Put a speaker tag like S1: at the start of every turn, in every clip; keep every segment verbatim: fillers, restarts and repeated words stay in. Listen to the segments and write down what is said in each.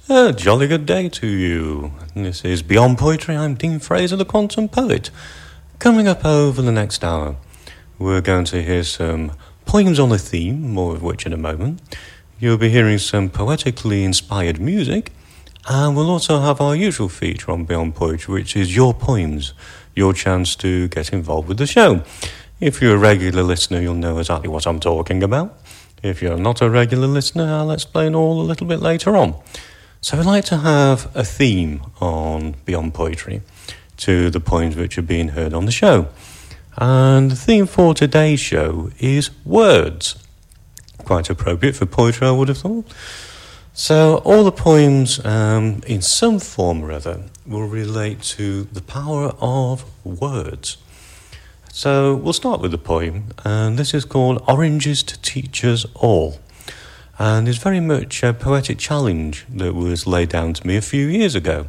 S1: A jolly good day to you. This is Beyond Poetry. I'm Dean Fraser, the Quantum Poet. Coming up over the next hour, we're going to hear some poems on a theme, more of which in a moment. You'll be hearing some poetically inspired music, and we'll also have our usual feature on Beyond Poetry, which is your poems, your chance to get involved with the show. If you're a regular listener, you'll know exactly what I'm talking about. If you're not a regular listener, I'll explain all a little bit later on. So I'd like to have a theme on Beyond Poetry to the poems which are being heard on the show. And the theme for today's show is words. Quite appropriate for poetry, I would have thought. So all the poems, um, in some form or other, will relate to the power of words. So we'll start with the poem, and this is called Oranges to Teach Us All. And it's very much a poetic challenge that was laid down to me a few years ago.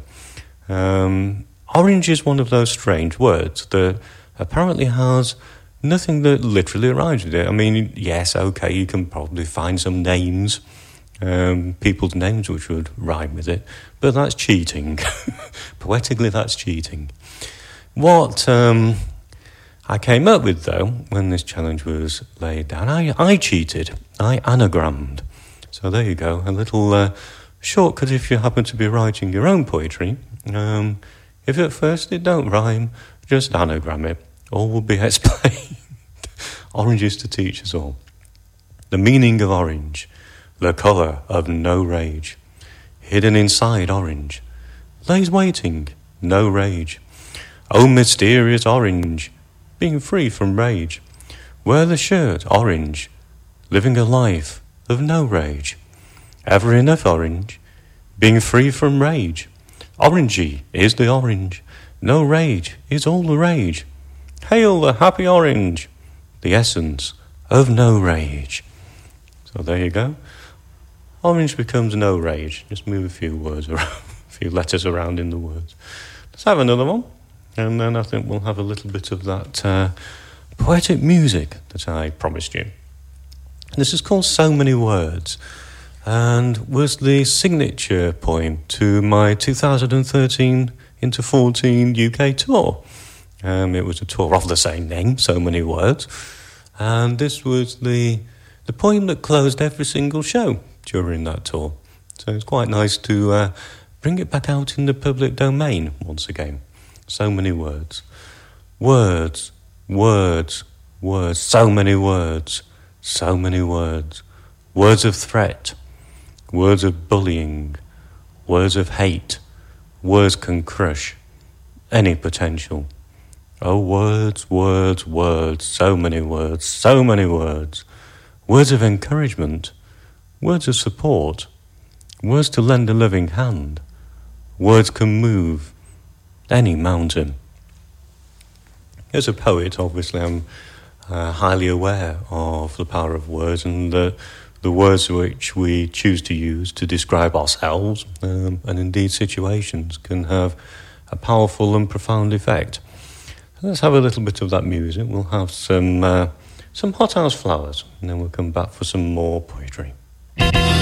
S1: Um, orange is one of those strange words that apparently has nothing that literally rhymes with it. I mean, yes, okay, you can probably find some names, um, people's names which would rhyme with it, but that's cheating. Poetically, that's cheating. What um, I came up with, though, when this challenge was laid down, I, I cheated. I anagrammed. So there you go, a little uh, shortcut if you happen to be writing your own poetry. Um, if at first it don't rhyme, just anagram it. All will be explained. Oranges to teach us all. The meaning of orange, the colour of no rage. Hidden inside orange, lays waiting, no rage. Oh, mysterious orange, being free from rage. Wear the shirt orange, living a life of no rage. Ever enough orange, being free from rage. Orangey is the orange, no rage is all the rage. Hail the happy orange, the essence of no rage. So there you go. Orange becomes no rage. Just move a few words around, a few letters around in the words. Let's have another one, and then I think we'll have a little bit of that uh, poetic music that I promised you. This is called So Many Words, and was the signature poem to my two thousand thirteen into fourteen U K tour. Um, it was a tour of the same name, So Many Words, and this was the the poem that closed every single show during that tour. So it's quite nice to uh, bring it back out in the public domain once again. So many words. Words, words, words, so many words. So many words, words of threat, words of bullying, words of hate. Words can crush any potential. Oh, words, words, words, so many words, so many words. Words of encouragement, words of support, words to lend a loving hand. Words can move any mountain. As a poet, obviously, I'm Uh, highly aware of the power of words and the, the words which we choose to use to describe ourselves um, and indeed situations can have a powerful and profound effect. So let's have a little bit of that music. We'll have some uh, some hothouse flowers, and then we'll come back for some more poetry.